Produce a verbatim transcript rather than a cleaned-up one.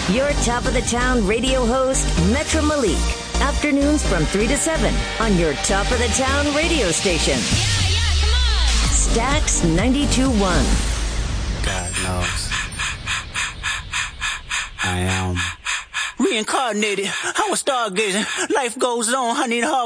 Your top of the town radio host, Metro Malik. Afternoons from three to seven on your top of the town radio station. Yeah, yeah, come on. Stax ninety-two point one. God knows. I am reincarnated. I was stargazing. Life goes on. I need a hard